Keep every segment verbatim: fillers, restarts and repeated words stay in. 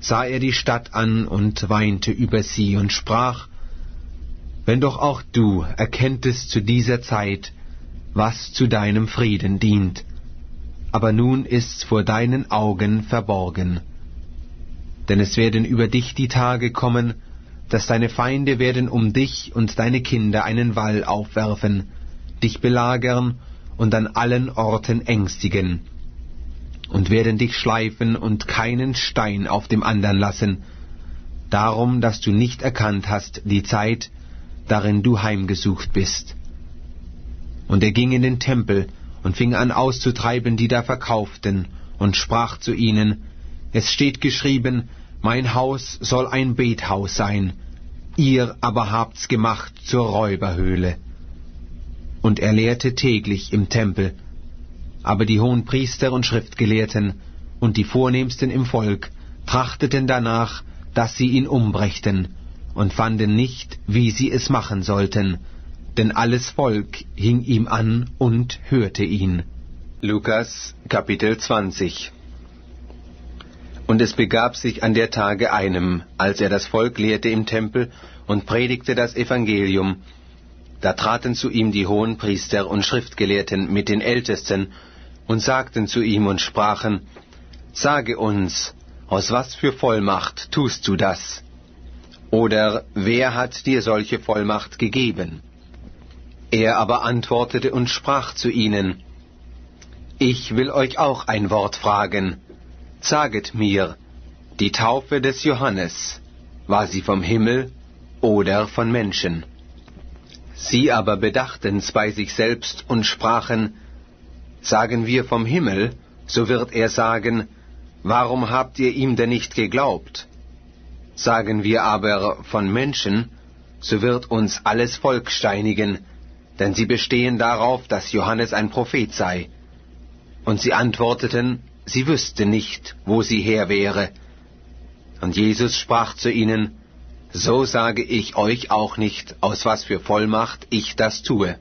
sah er die Stadt an und weinte über sie und sprach: Wenn doch auch du erkenntest zu dieser Zeit, was zu deinem Frieden dient, aber nun ist's vor deinen Augen verborgen. Denn es werden über dich die Tage kommen, dass deine Feinde werden um dich und deine Kinder einen Wall aufwerfen, dich belagern und an allen Orten ängstigen, und werden dich schleifen und keinen Stein auf dem andern lassen, darum, dass du nicht erkannt hast die Zeit, darin du heimgesucht bist. Und er ging in den Tempel und fing an auszutreiben, die da verkauften, und sprach zu ihnen: Es steht geschrieben, mein Haus soll ein Bethaus sein, ihr aber habt's gemacht zur Räuberhöhle. Und er lehrte täglich im Tempel. Aber die Hohenpriester und Schriftgelehrten und die Vornehmsten im Volk trachteten danach, dass sie ihn umbrächten, und fanden nicht, wie sie es machen sollten, denn alles Volk hing ihm an und hörte ihn. Lukas Kapitel zwanzig. Und es begab sich an der Tage einem, als er das Volk lehrte im Tempel und predigte das Evangelium, da traten zu ihm die Hohenpriester und Schriftgelehrten mit den Ältesten und sagten zu ihm und sprachen: Sage uns, aus was für Vollmacht tust du das? Oder wer hat dir solche Vollmacht gegeben? Er aber antwortete und sprach zu ihnen: Ich will euch auch ein Wort fragen. Saget mir, die Taufe des Johannes, war sie vom Himmel oder von Menschen? Sie aber bedachten's bei sich selbst und sprachen: Sagen wir vom Himmel, so wird er sagen: Warum habt ihr ihm denn nicht geglaubt? Sagen wir aber von Menschen, so wird uns alles Volk steinigen, denn sie bestehen darauf, dass Johannes ein Prophet sei. Und sie antworteten, sie wüssten nicht, wo sie her wäre. Und Jesus sprach zu ihnen: So sage ich euch auch nicht, aus was für Vollmacht ich das tue.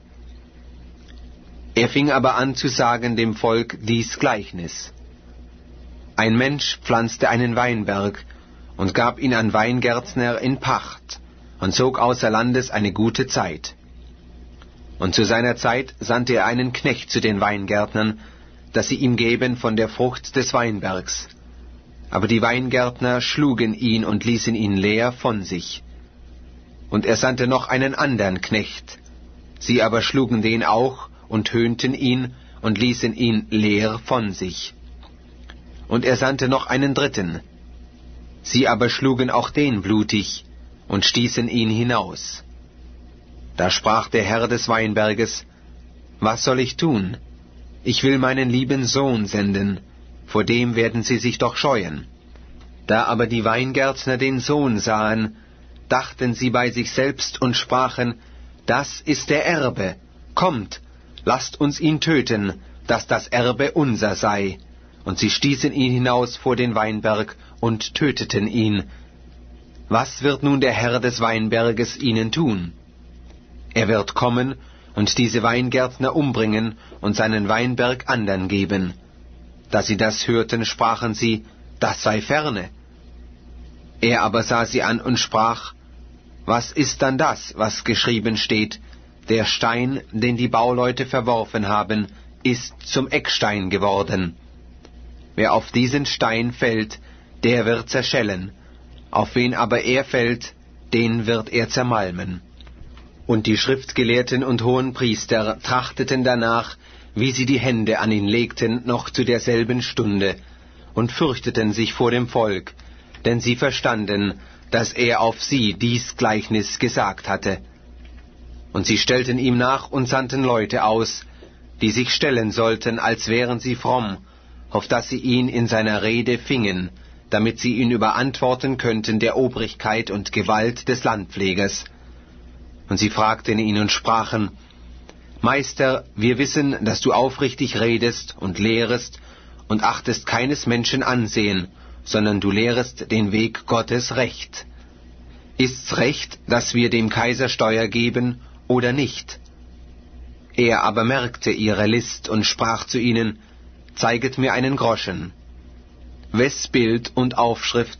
Er fing aber an zu sagen dem Volk dies Gleichnis. Ein Mensch pflanzte einen Weinberg und gab ihn an Weingärtner in Pacht und zog außer Landes eine gute Zeit. Und zu seiner Zeit sandte er einen Knecht zu den Weingärtnern, dass sie ihm geben von der Frucht des Weinbergs. Aber die Weingärtner schlugen ihn und ließen ihn leer von sich. Und er sandte noch einen andern Knecht. Sie aber schlugen den auch und höhnten ihn und ließen ihn leer von sich. Und er sandte noch einen dritten. Sie aber schlugen auch den blutig und stießen ihn hinaus. Da sprach der Herr des Weinberges: Was soll ich tun? Ich will meinen lieben Sohn senden, vor dem werden sie sich doch scheuen. Da aber die Weingärtner den Sohn sahen, dachten sie bei sich selbst und sprachen: Das ist der Erbe, kommt, lasst uns ihn töten, dass das Erbe unser sei. Und sie stießen ihn hinaus vor den Weinberg und töteten ihn. Was wird nun der Herr des Weinberges ihnen tun? Er wird kommen und diese Weingärtner umbringen und seinen Weinberg andern geben. Da sie das hörten, sprachen sie: Das sei ferne. Er aber sah sie an und sprach: Was ist dann das, was geschrieben steht? Der Stein, den die Bauleute verworfen haben, ist zum Eckstein geworden. Wer auf diesen Stein fällt, der wird zerschellen, auf wen aber er fällt, den wird er zermalmen. Und die Schriftgelehrten und Hohenpriester trachteten danach, wie sie die Hände an ihn legten, noch zu derselben Stunde, und fürchteten sich vor dem Volk, denn sie verstanden, dass er auf sie dies Gleichnis gesagt hatte. Und sie stellten ihm nach und sandten Leute aus, die sich stellen sollten, als wären sie fromm, auf dass sie ihn in seiner Rede fingen, damit sie ihn überantworten könnten der Obrigkeit und Gewalt des Landpflegers. Und sie fragten ihn und sprachen: Meister, wir wissen, dass du aufrichtig redest und lehrest und achtest keines Menschen Ansehen, sondern du lehrest den Weg Gottes recht. Ist's recht, dass wir dem Kaiser Steuer geben oder nicht? Er aber merkte ihre List und sprach zu ihnen: Zeiget mir einen Groschen. Wes Bild und Aufschrift